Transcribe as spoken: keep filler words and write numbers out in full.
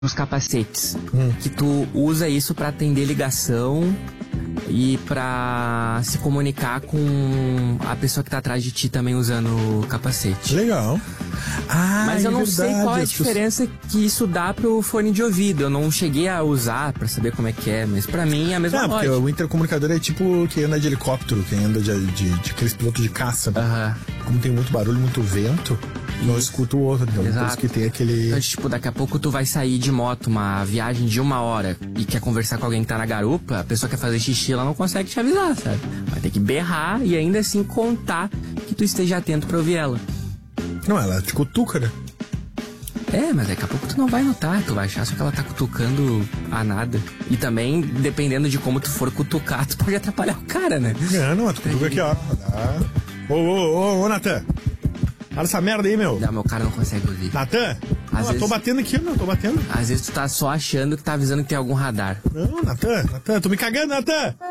nos capacetes. Hum. Que tu usa isso pra atender ligação e pra se comunicar com a pessoa que tá atrás de ti também usando o capacete. Legal. Ah, Mas eu é não verdade, sei qual é a as diferença que isso dá pro fone de ouvido. Eu não cheguei a usar pra saber como é que é, mas pra mim é a mesma É, porque lógica. o intercomunicador é tipo quem anda de helicóptero, quem anda de, de, de aqueles pilotos de caça. Aham. Como tem muito barulho, muito vento, não escuta o outro. Então, por Exato. isso que tem aquele... Então, tipo, daqui a pouco tu vai sair de moto, uma viagem de uma hora, e quer conversar com alguém que tá na garupa, a pessoa quer fazer xixi, ela não consegue te avisar, sabe? Vai ter que berrar e ainda assim contar que tu esteja atento pra ouvir ela. Não, ela te cutuca, né? É, mas daqui a pouco tu não vai notar, tu vai achar só que ela tá cutucando a nada. E também, dependendo de como tu for cutucar, tu pode atrapalhar o cara, né? Não, não, tu cutuca aqui, ó. Dá. Ô, ô, ô, ô, Natan. Olha essa merda aí, meu. Não, meu cara não consegue ouvir. Natan. Às Não, vezes- tô batendo aqui, meu, tô batendo. Às vezes tu tá só achando que tá avisando que tem algum radar. Não, Natan, Natan, tô me cagando, Natan.